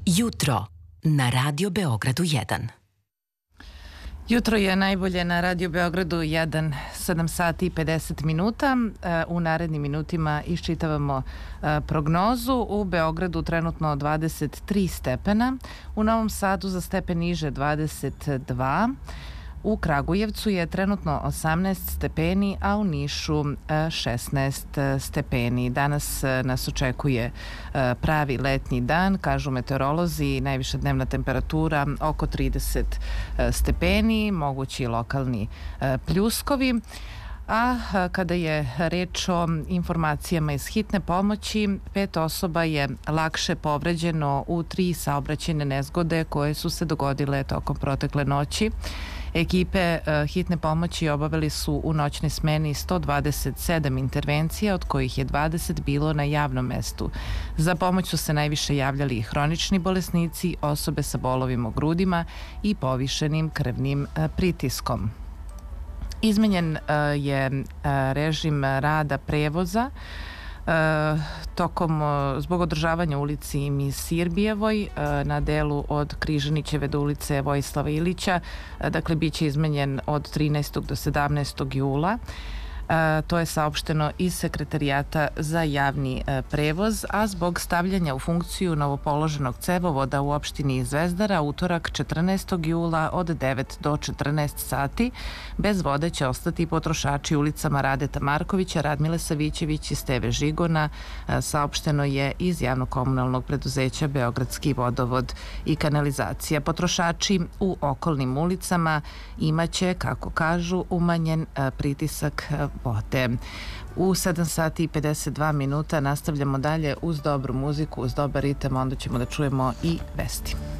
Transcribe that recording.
Jutro na Radio Beogradu 1. Jutro je najbolje na Radio Beogradu 1, 7 sati i 50 minuta. U narednim minutima iščitavamo prognozu. U Beogradu trenutno 23 stepena, u Novom Sadu za stepen niže 22, u Kragujevcu je trenutno 18 stepeni, a u Nišu 16 stepeni. Danas nas očekuje pravi letnji dan, kažu meteorolozi, najviša dnevna temperatura oko 30 stepeni, mogući lokalni pljuskovi. A kada je reč o informacijama iz hitne pomoći, 5 osoba je lakše povređeno u 3 saobraćajne nezgode koje su se dogodile tokom protekle noći. Ekipe hitne pomoći obavili su u noćnoj smeni 127 intervencija, od kojih je 20 bilo na javnom mestu. Za pomoć su se najviše javljali hronični bolesnici, osobe sa bolovima u grudima i povišenim krvnim pritiskom. Izmenjen je režim rada prevoza zbog održavanja ulici Misirbijevoj na delu od Križanićeve do ulice Vojislava Ilića. Dakle, bit će izmenjen od 13. do 17. jula. To je saopšteno iz Sekretarijata za javni prevoz, a zbog stavljanja u funkciju novopoloženog cevovoda u opštini Zvezdara utorak 14. jula od 9 do 14 sati bez vode će ostati potrošači ulicama Radeta Markovića, Radmile Savićević i Steve Žigona, saopšteno je iz javno-komunalnog preduzeća Beogradski vodovod i kanalizacija. Potrošači u okolnim ulicama imaće, kako kažu, umanjen pritisak vode. U 7 sati i 52 minuta nastavljamo dalje uz dobru muziku, uz dobar ritam, onda ćemo da čujemo i vesti.